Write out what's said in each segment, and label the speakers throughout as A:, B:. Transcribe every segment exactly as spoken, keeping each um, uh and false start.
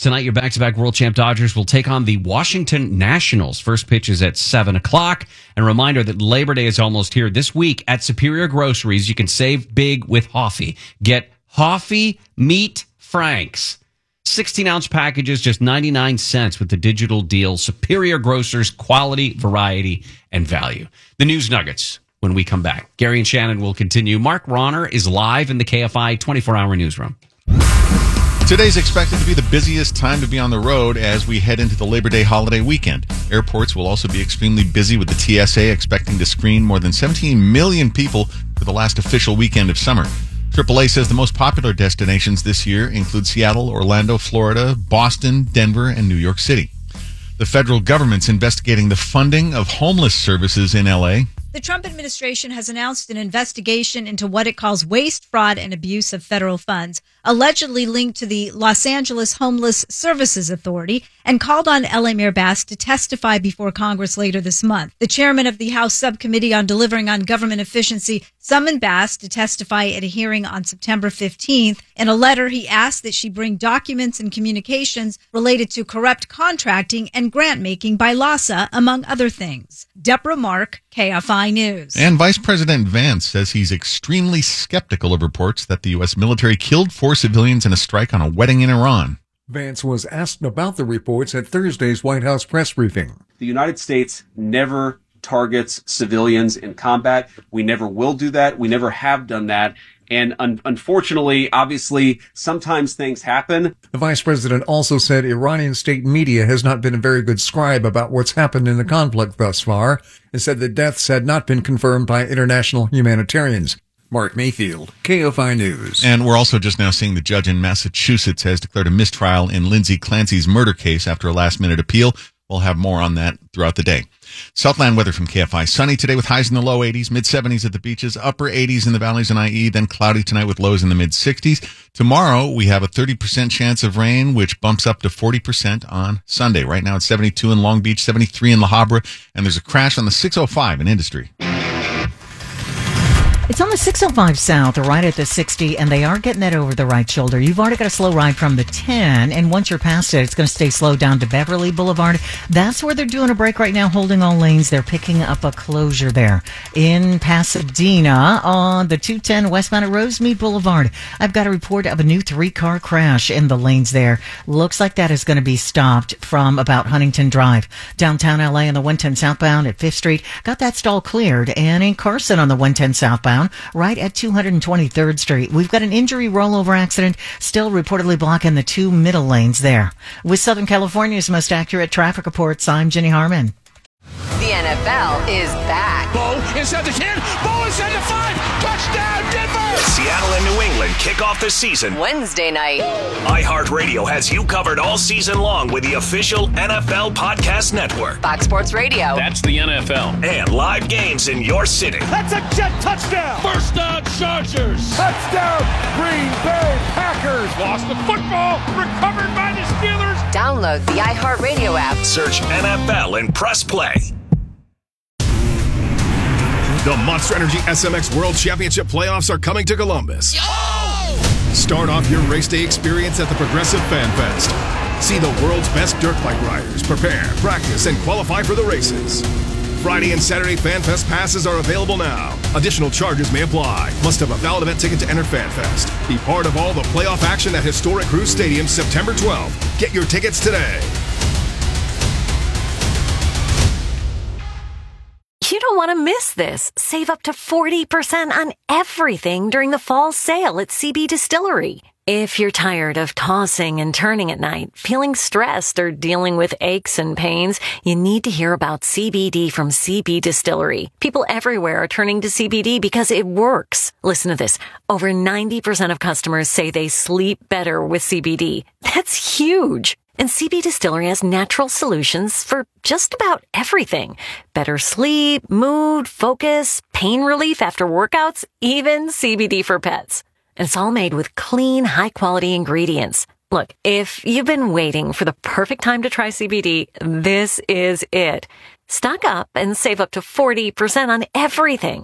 A: Tonight, your back-to-back world champ Dodgers will take on the Washington Nationals. First pitch is at seven o'clock. And a reminder that Labor Day is almost here. This week at Superior Groceries, you can save big with Hoffy. Get Hoffy Meat Franks. sixteen-ounce packages, just ninety-nine cents with the digital deal. Superior Grocers, quality, variety, and value. The News Nuggets when we come back. Gary and Shannon will continue. Mark Ronner is live in the K F I twenty-four hour newsroom.
B: Today's expected to be the busiest time to be on the road as we head into the Labor Day holiday weekend. Airports will also be extremely busy, with the T S A expecting to screen more than seventeen million people for the last official weekend of summer. triple A says the most popular destinations this year include Seattle, Orlando, Florida, Boston, Denver, and New York City. The federal government's investigating the funding of homeless services in L A.
C: The Trump administration has announced an investigation into what it calls waste, fraud, and abuse of federal funds, allegedly linked to the Los Angeles Homeless Services Authority, and called on L A Mayor Bass to testify before Congress later this month. The chairman of the House Subcommittee on Delivering on Government Efficiency summoned Bass to testify at a hearing on September fifteenth. In a letter, he asked that she bring documents and communications related to corrupt contracting and grant-making by LASA, among other things. Deborah Mark, K F I News.
B: And Vice President Vance says he's extremely skeptical of reports that the U S military killed four civilians in a strike on a wedding in Iran.
D: Vance was asked about the reports at Thursday's White House press briefing.
E: The United States never targets civilians in combat. We never will do that. We never have done that. And un- unfortunately, obviously, sometimes things happen.
D: The vice president also said Iranian state media has not been a very good scribe about what's happened in the conflict thus far, and said the deaths had not been confirmed by international humanitarians. Mark Mayfield, K F I News.
B: And we're also just now seeing the judge in Massachusetts has declared a mistrial in Lindsay Clancy's murder case after a last-minute appeal. We'll have more on that throughout the day. Southland weather from K F I. Sunny today with highs in the low eighties, mid-seventies at the beaches, upper eighties in the valleys and I E, then cloudy tonight with lows in the mid-sixties. Tomorrow, we have a thirty percent chance of rain, which bumps up to forty percent on Sunday. Right now, it's seventy-two in Long Beach, seventy-three in La Habra, and there's a crash on the six oh five in Industry.
F: It's on the six oh five South, right at the sixty, and they are getting that over the right shoulder. You've already got a slow ride from the ten, and once you're past it, it's going to stay slow down to Beverly Boulevard. That's where they're doing a break right now, holding all lanes. They're picking up a closure there. In Pasadena, on the two ten westbound at Rosemead Boulevard, I've got a report of a new three-car crash in the lanes there. Looks like that is going to be stopped from about Huntington Drive. Downtown L A on the one ten southbound at Fifth Street, got that stall cleared. And in Carson on the one ten southbound, right at two hundred twenty-third Street. We've got an injury rollover accident still reportedly blocking the two middle lanes there. With Southern California's most accurate traffic reports, I'm Jenny Harmon.
G: The N F L is back.
H: Bo inside the ten. Bo inside the five. Touchdown, Denver!
I: Seattle and New England kick off the season
G: Wednesday night.
I: iHeartRadio has you covered all season long with the official N F L Podcast Network.
G: Fox Sports Radio.
H: That's the N F L.
I: And live games in your city.
H: That's a jet touchdown. First down, Chargers. Touchdown, Green Bay Packers. Lost the football. Recovered by the Steelers.
G: Download the iHeartRadio app.
I: Search N F L and press play.
J: The Monster Energy S M X World Championship playoffs are coming to Columbus. Oh! Start off your race day experience at the Progressive Fan Fest. See the world's best dirt bike riders prepare, practice, and qualify for the races. Friday and Saturday Fan Fest passes are available now. Additional charges may apply. Must have a valid event ticket to enter Fan Fest. Be part of all the playoff action at historic Cruz Stadium September twelfth. Get your tickets today.
K: You don't want to miss this. Save up to forty percent on everything during the fall sale at C B Distillery. If you're tired of tossing and turning at night, feeling stressed, or dealing with aches and pains, you need to hear about C B D from C B Distillery. People everywhere are turning to C B D because it works. Listen to this. Over ninety percent of customers say they sleep better with C B D. That's huge. And C B Distillery has natural solutions for just about everything. Better sleep, mood, focus, pain relief after workouts, even C B D for pets. And it's all made with clean, high-quality ingredients. Look, if you've been waiting for the perfect time to try C B D, this is it. Stock up and save up to forty percent on everything.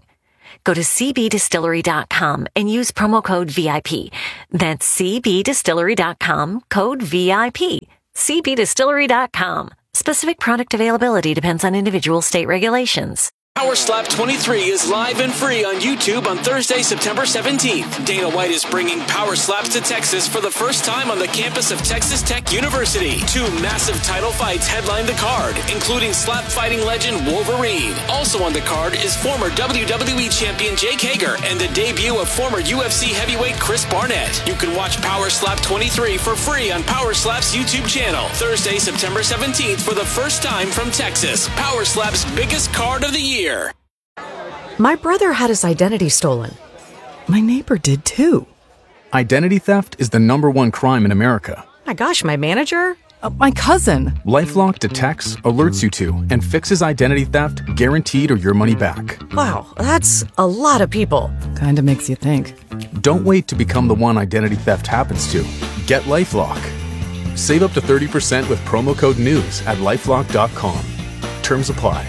K: Go to c b distillery dot com and use promo code V I P. That's c b distillery dot com, code V I P. c b distillery dot com. Specific product availability depends on individual state regulations.
L: Power Slap twenty-three is live and free on YouTube on Thursday, September seventeenth. Dana White is bringing Power Slaps to Texas for the first time on the campus of Texas Tech University. Two massive title fights headline the card, including slap fighting legend Wolverine. Also on the card is former W W E champion Jake Hager and the debut of former U F C heavyweight Chris Barnett. You can watch Power Slap twenty-three for free on Power Slap's YouTube channel. Thursday, September seventeenth for the first time from Texas. Power Slap's biggest card of the year.
M: My brother had his identity stolen. My neighbor did too.
N: Identity theft is the number one crime in America.
M: My gosh, my manager? Uh, my cousin.
N: LifeLock detects, alerts you to, and fixes identity theft guaranteed or your money back.
M: Wow, that's a lot of people.
F: Kinda makes you think.
N: Don't wait to become the one identity theft happens to. Get LifeLock. Save up to thirty percent with promo code NEWS at lifelock dot com. Terms apply.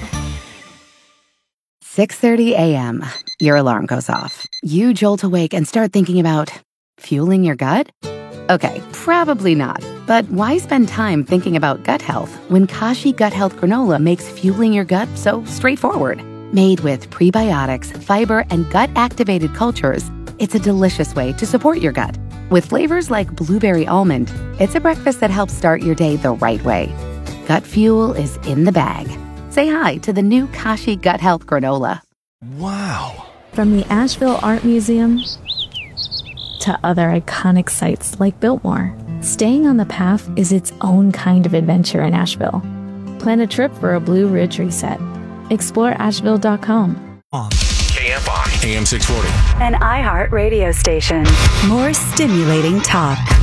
O: six thirty a.m. Your alarm goes off. You jolt awake and start thinking about fueling your gut? Okay, probably not. But why spend time thinking about gut health when Kashi Gut Health Granola makes fueling your gut so straightforward? Made with prebiotics, fiber, and gut-activated cultures, it's a delicious way to support your gut. With flavors like blueberry almond, it's a breakfast that helps start your day the right way. Gut fuel is in the bag. Say hi to the new Kashi Gut Health Granola.
P: Wow. From the Asheville Art Museum to other iconic sites like Biltmore, staying on the path is its own kind of adventure in Asheville. Plan a trip for a Blue Ridge reset. Explore asheville dot com.
I: K F I, A M six forty.
Q: An iHeart radio station. More stimulating talk.